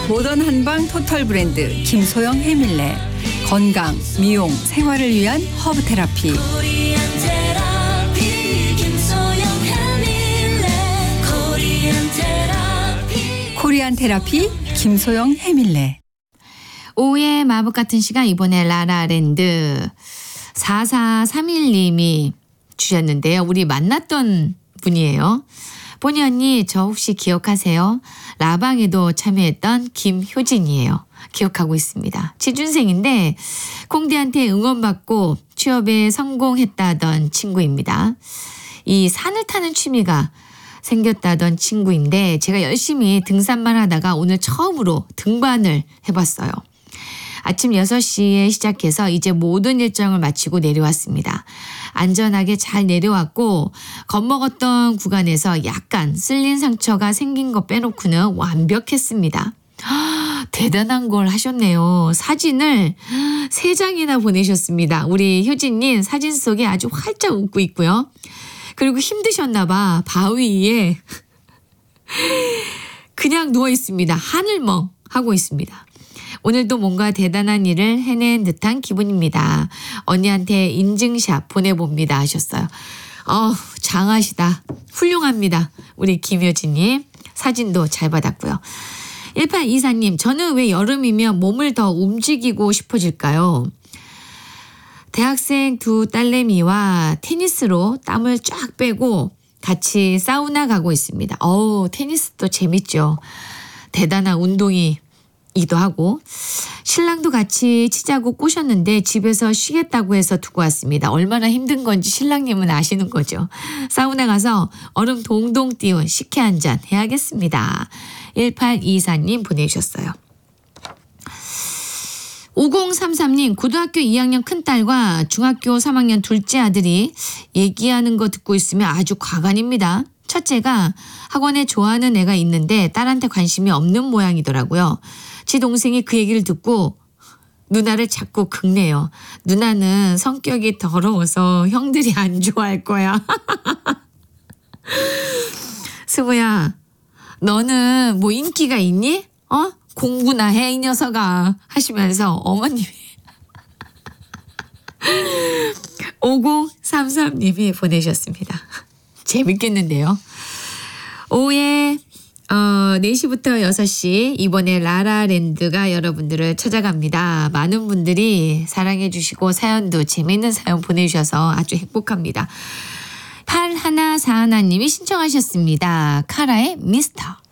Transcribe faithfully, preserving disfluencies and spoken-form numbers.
모던 한방 토탈 브랜드 김소영 해밀레. 건강, 미용, 생활을 위한 허브 테라피. 코리안 테라피 김소영 해밀레. 오후의 마법 같은 시간, 이번에 라라랜드 사사삼일 님이 주셨는데요. 우리 만났던 분이에요. 보니 언니, 저 혹시 기억하세요? 라방에도 참여했던 김효진이에요. 기억하고 있습니다. 취준생인데 콩디한테 응원받고 취업에 성공했다던 친구입니다. 이 산을 타는 취미가 생겼다던 친구인데 제가 열심히 등산만 하다가 오늘 처음으로 등반을 해봤어요. 아침 여섯 시에 시작해서 이제 모든 일정을 마치고 내려왔습니다. 안전하게 잘 내려왔고 겁먹었던 구간에서 약간 쓸린 상처가 생긴 거 빼놓고는 완벽했습니다. 대단한 걸 하셨네요. 사진을 세 장이나 보내셨습니다. 우리 효진님 사진 속에 아주 활짝 웃고 있고요. 그리고 힘드셨나 봐. 바위 위에 그냥 누워 있습니다. 하늘멍 하고 있습니다. 오늘도 뭔가 대단한 일을 해낸 듯한 기분입니다. 언니한테 인증샷 보내봅니다 하셨어요. 어, 장하시다. 훌륭합니다. 우리 김효진님 사진도 잘 받았고요. 일팔이사 님, 저는 왜 여름이면 몸을 더 움직이고 싶어질까요? 대학생 두 딸내미와 테니스로 땀을 쫙 빼고 같이 사우나 가고 있습니다. 어우, 테니스도 재밌죠. 대단한 운동이기도 하고. 신랑도 같이 치자고 꼬셨는데 집에서 쉬겠다고 해서 두고 왔습니다. 얼마나 힘든 건지 신랑님은 아시는 거죠. 사우나 가서 얼음 동동 띄운 식혜 한 잔 해야겠습니다. 일팔이사 님 보내주셨어요. 오공삼삼 님, 고등학교 이 학년 큰딸과 중학교 삼 학년 둘째 아들이 얘기하는 거 듣고 있으면 아주 과간입니다. 첫째가 학원에 좋아하는 애가 있는데 딸한테 관심이 없는 모양이더라고요. 지 동생이 그 얘기를 듣고 누나를 자꾸 긁네요. 누나는 성격이 더러워서 형들이 안 좋아할 거야. 승우야, 너는 뭐 인기가 있니? 어? 공부나 해, 이 녀석아. 하시면서 어머님이 오공삼삼 님이 보내셨습니다. 재밌겠는데요. 오후에 어, 네 시부터 여섯 시 이번에 라라랜드가 여러분들을 찾아갑니다. 많은 분들이 사랑해 주시고 사연도 재미있는 사연 보내주셔서 아주 행복합니다. 팔일사일 님이 신청하셨습니다. 카라의 미스터.